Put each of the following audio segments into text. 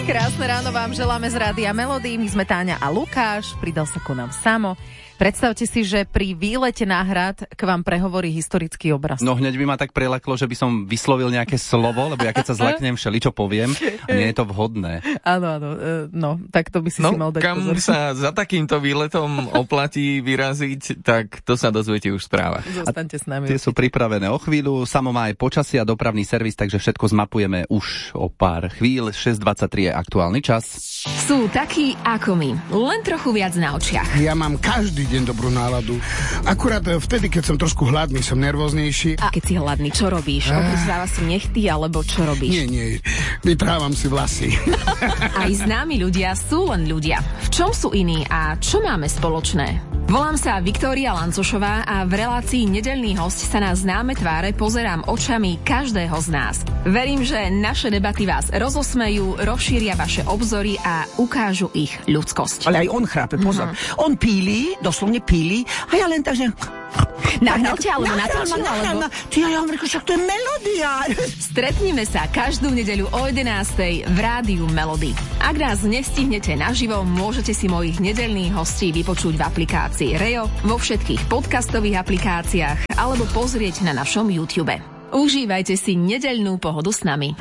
Krásne ráno vám želáme z Rádia Melody. My sme Táňa a Lukáš, pridal sa ku nám Samo. Predstavte si, že pri výlete na hrad k vám prehovorí historický obraz. No hneď by ma tak prelaklo, že by som vyslovil nejaké slovo, lebo ja keď sa zlaknem, všeličo poviem a nie je to vhodné. Áno, no, tak to by si mal dať kam pozor. sa za takýmto výletom oplatí vyraziť, tak to sa dozviete už v správach. Zostaňte s nami. Tie sú pripravené o chvíľu, Samo má aj počasie a dopravný servis, takže všetko zmapujeme už o pár chvíľ. 6:23 je aktuálny čas. Sú takí ako my, len trochu viac na očiach. Ja mám každý deň dobrú náladu. Akurát vtedy, keď som trošku hladný, som nervóznejší. A keď si hladný, čo robíš? Obrizdáva si nechty, alebo čo robíš? Nie, vytrávam si vlasy. Aj známi ľudia sú len ľudia. V čom sú iní a čo máme spoločné? Volám sa Viktória Lancošová a v relácii Nedeľný hosť sa na známe tváre pozerám očami každého z nás. Verím, že naše debaty vás rozosmejú, rozšíria vaše obzory a ukážu ich ľudskosť. Ale aj on chrápe, pozor. On píli, doslovne píli, a ja len tak, že... Nahnal ťa, alebo natočil, alebo... Ja vám reku, však to je melódia. Stretnime sa každú nedeľu o 11:00 v Rádiu Melody. Ak nás nestihnete naživo, môžete si mojich nedeľných hostí vypočuť v aplikácii Reo, vo všetkých podcastových aplikáciách alebo pozrieť na našom YouTube. Užívajte si nedeľnú pohodu s nami.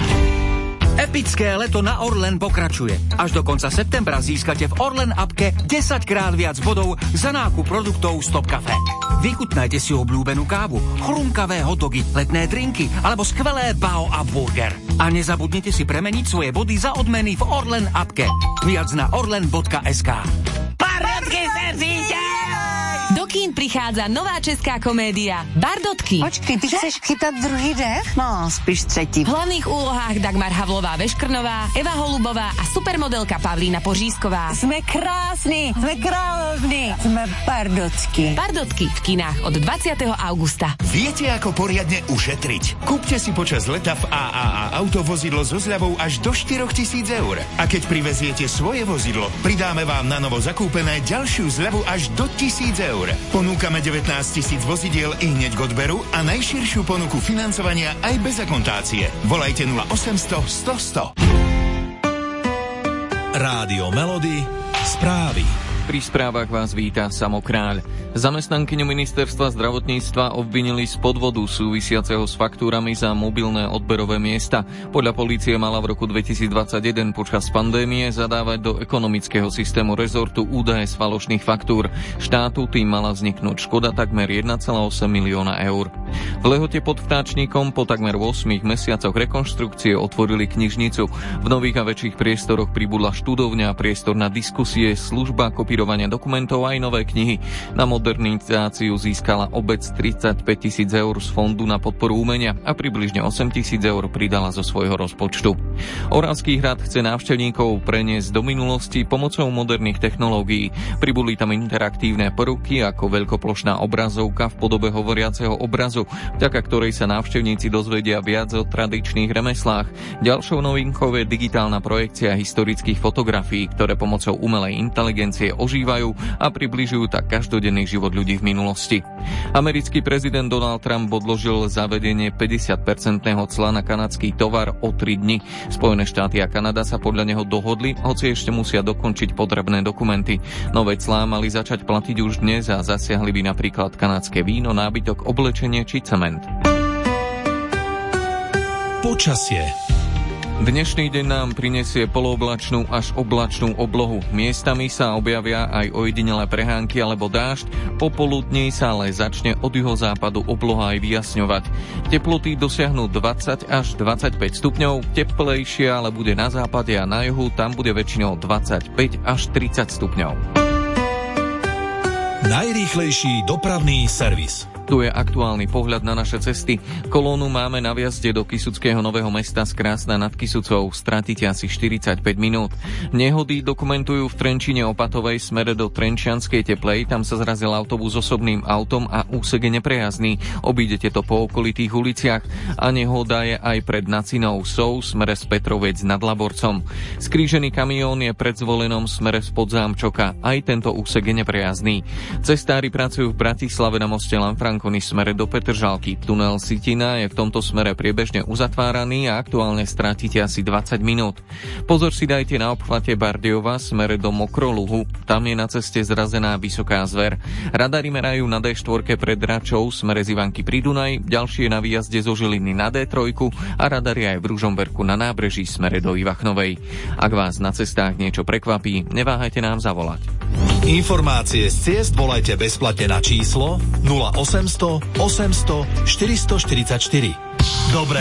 Epické leto na Orlen pokračuje. Až do konca septembra získate v Orlen appke 10-krát viac bodov za nákup produktov Stop Cafe. Vychutnajte si obľúbenú kávu, chrumkavé hotdogy, letné drinky alebo skvelé bao a burger. A nezabudnite si premeniť svoje body za odmeny v Orlen appke. Viac na orlen.sk. Pardotky, srdíte! Do kín prichádza nová česká komédia Bardotky. Počkej, ty chceš chytať druhý dech? No, spíš tretí. V hlavných úlohách Dagmar Havlová-Veškrnová, Eva Holubová a supermodelka Pavlína Pořízková. Sme krásni, sme kráľovní, sme Bardotky. Bardotky v kinách od 20. augusta. Viete, ako poriadne ušetriť? Kúpte si počas leta v AAA autovozidlo so zľavou až do 4 000 eur. A keď priveziete svoje vozidlo, pridáme vám na novo zakúpené ďalšiu zľavu až do 1 000 eur. Ponúkame 19 000 vozidiel i hneď k odberu a najširšiu ponuku financovania aj bez akontácie. Volajte 0800 100 100. Rádio Melody, správy. Pri správach vás víta Samo Kráľ. Zamestnankyňu ministerstva zdravotníctva obvinili z podvodu súvisiaceho s faktúrami za mobilné odberové miesta. Podľa polície mala v roku 2021 počas pandémie zadávať do ekonomického systému rezortu údaje z falošných faktúr. Štátu tým mala vzniknúť škoda takmer 1,8 milióna eur. V Lehote pod Vtáčnikom po takmer 8 mesiacoch rekonštrukcie otvorili knižnicu. V nových a väčších priestoroch pribudla študovňa, priestor na diskusie, služba kopírovania dokumentov aj nové knihy. Na modernizáciu získala obec 35 000 eur z Fondu na podporu umenia a približne 8 000 eur pridala zo svojho rozpočtu. Oravský hrad chce návštevníkov preniesť do minulosti pomocou moderných technológií. Pribudli tam interaktívne prvky ako veľkoplošná obrazovka v podobe hovoriaceho obrazu, vďaka ktorej sa návštevníci dozvedia viac o tradičných remeslách. Ďalšou novinkou je digitálna projekcia historických fotografií, ktoré pomocou umelej inteligencie ožívajú a približujú tak každodenný život ľudí v minulosti. Americký prezident Donald Trump odložil zavedenie 50% cla na kanadský tovar o 3 dni. Spojené štáty a Kanada sa podľa neho dohodli, hoci ešte musia dokončiť potrebné dokumenty. Nové clá mali začať platiť už dnes a zasiahli by napríklad kanadské víno, nábytok, oblečenie či cement. Počasie. Dnešný deň nám prinesie polooblačnú až oblačnú oblohu. Miestami sa objavia aj ojedinelé prehánky alebo dážď. Popoludní sa ale začne od juhozápadu obloha aj vyjasňovať. Teploty dosiahnu 20 až 25 stupňov, teplejšie ale bude na západe a na juhu, tam bude väčšinou 25 až 30 stupňov. Najrýchlejší dopravný servis. Tu je aktuálny pohľad na naše cesty. Kolónu máme na vjazde do Kysuckého Nového Mesta z Krásna nad Kysucou. Stratíte asi 45 minút. Nehody dokumentujú v Trenčine Opatovej smere do Trenčianskej Teplej. Tam sa zrazil autobus s osobným autom a úsek je neprejazdný. Obídete to po okolitých uliciach. A nehoda je aj pred Nacinou Sou smere z Petrovec nad Laborcom. Skrížený kamión je pred Zvolenom smere spod Zámčoka. Aj tento úsek je neprejazdný. Cestári pracujú v Bratislave na moste Lanfranco Stankony smere do Petržalky. Tunel Sitina je v tomto smere priebežne uzatváraný a aktuálne strátite asi 20 minút. Pozor si dajte na obchvate Bardejova smere do Mokroluhu. Tam je na ceste zrazená vysoká zver. Radary merajú na D4 pred Račou smere z Ivanky pri Dunaj, ďalšie na výjazde zo Žiliny na D3 a radary aj v Ružomberku na nábreží smere do Ivachnovej. Ak vás na cestách niečo prekvapí, neváhajte nám zavolať. Informácie z ciest volajte bezplatne na číslo 0800 800 444. Dobré